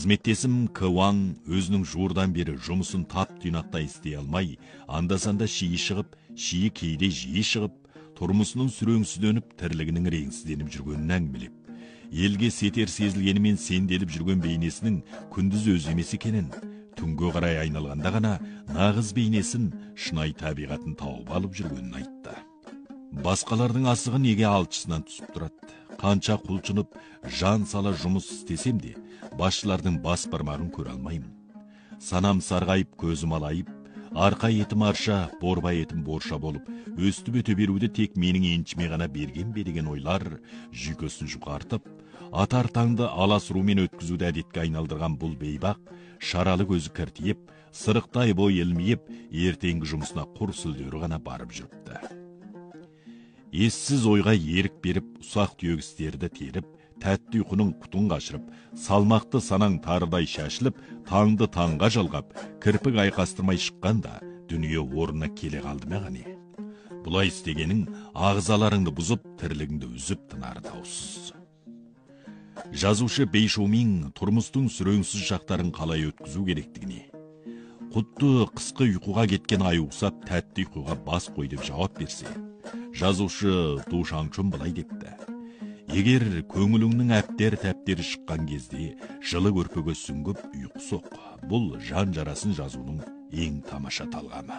Қызметтесім Кваң өзінің жуырдан бері жұмысын тап түйнақтай істей алмай, анда-санда шиі шығып, шиі кейде жиі шығып, тұрмысының сүреңсізденіп, тірлігінің реңсізденіп жүргенін әңгімелеп, елге сетер сезілгенімен сенделіп жүрген бейнесінің күндіз өз емес екенін, түнге қарай айналғанда ғана нағыз бейнесін, шынайы табиғатын тауып алып жүргенін айтты. Басқалардың асығы неге алшысынан түсіп тұрады? Қанша құлшынып, жан сала жұмыс істесем де, басшылардың бас бармағын көре алмаймын. Санам сарғайып, көзім алайып, арқа етім арша, борба етім борша болып, өстіп өте беруді тек менің еншіме ғана берген бе деген ойлар жүйкесін жұқартып, атар таңды аласырумен өткізуді әдетке айналдырған бұл бейбақ, шаралы көзі кіртиіп, сырықтай бой елмейіп, ертеңгі жұмысына құр сүлдері ғана барып жүріпті. Ессіз ойға ерік беріп, ұсақ түйек істерді теріп, тәтті ұйқының құтын қашырып, салмақты санаң тарыдай шашылып, таңды таңға жалғап, кірпік айқастырмай шыққанда, дүние орнына келе қалды ма ғане? Бұлай істегенің ағзаларыңды бұзып, тірлігіңді үзіп тынары даусыз. Жазушы Бейшумин тұрмыстың сүреңсіз шақтарын қалай өткізу керектігіне, құтты қысқы ұйқыға кеткен ай ұқсап, тәтті ұйқыға бас қой деп жауап берсе, жазушы Ду Шаңчун былай депті: егер көңіліңнің әптер-тәптері шыққан кезде жылы көрпеге сүңгіп ұйқы соқ, бұл жан жарасын жазудың ең тамаша талғамы.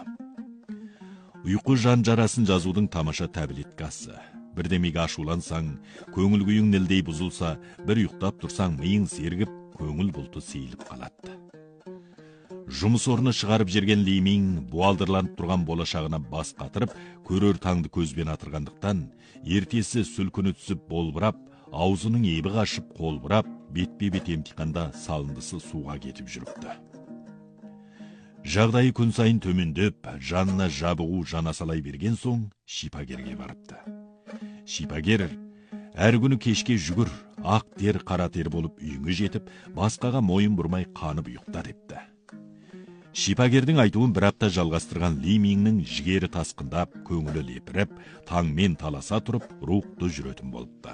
Ұйқы жан жарасын жазудың тамаша тәбілеткасы. Бірдемеге ашулансаң, көңіл күйің нілдей бұзылса, бір ұйықтап тұрсаң, миың сергіп, көңіл бұлты сейіліп қалады. Жұмыс орны шығарып жерген Ли Мин буалдырланып тұрған болашағына бас қатырып, көрер таңды көзбен атырғандықтан, ертесі сүлкіні түсіп болбырап, аузының ебі қашып қолбырап, бетпе-бет емтиханда салындысы суға кетіп жүріпті. Жағдайы күн сайын төмендеп, жанына жабығу жанасалай берген соң, шипагерге барыпты. Шипагер, әр күні кешке жүгір, ақ тер қара тер болып үйіңе жетіп, басқаға мойын бұрмай қанып ұйықта депті. Шипагердің айтуын бір апта жалғастырған Ли Миннің жігері тасқындап, көңілі лепіріп, таңмен таласа тұрып, рухты жүретін болыпты.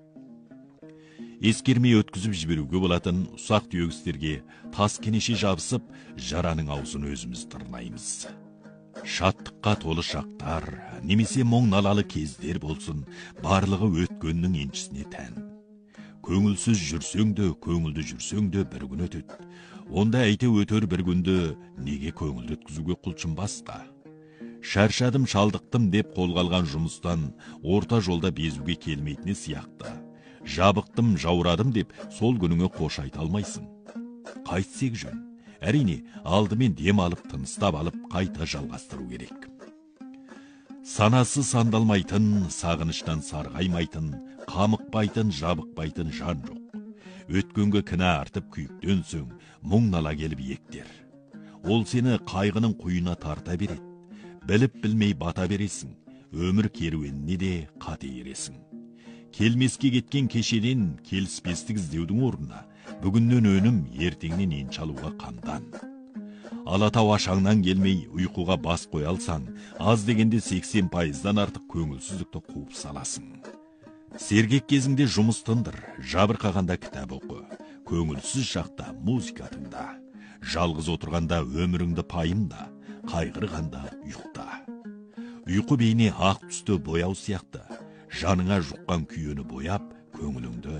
Ескермей өткізіп жіберуге болатын ұсақ түйек істерге тас кенеше жабысып, жараның аузын өзіміз тырнаймыз. Шаттыққа толы шақтар, немесе мұң налалы кездер болсын, барлығы өткеннің еншісіне тән. Көңілсіз жүрсең де, көңілді жүрсең де бір күн өтеді. Онда әйте өтер бір күнді неге көңілді өткізуге құлшынбасқа? Шаршадым, шалдықтым деп қолға алған жұмыстан орта жолда безуге келмейтіні сияқты. Жабықтым, жаурадым деп сол күніңе қош айта алмайсың. Қайтсек жөн. Әрине, алдымен дем алып, тыныстап алып, қайта жалғастыру керек. Санасы сандалмайтын, сағыныштан сарғаймайтын, қамықпайтын, жабықпайтын жан жоқ. Өткенге кінә артып күйіктенсің, мұң нала келіп ектер. Ол сені қайғының құйына тарта береді. Біліп білмей бата бересің, өмір керуеніне де қате ересің. Келмеске кеткен кешеден келіспестік іздеудің орнына, бүгіннен өнім, ертеңнен енші алуға қамдан. Алатау ашаңнан келмей ұйқыға бас қоя алсаң, аз дегенде 80%-дан артық көңілсіздікті қуып саласың. Сергек кезіңде жұмыс тындыр, жабырқағанда кітап оқы, көңілсіз шақта музыка тыңда, жалғыз отырғанда өміріңді пайымда, қайғырғанда ұйықта. Ұйқы бейне ақ түсті бояу сияқты, жаныңа жұққан күйені бояп, көңіліңді